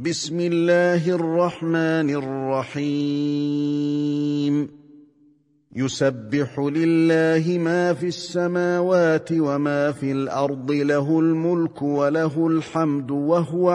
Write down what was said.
بسم الله الرحمن الرحيم يسبح لله ما في السماوات وما في الأرض له الملك وله الحمد وهو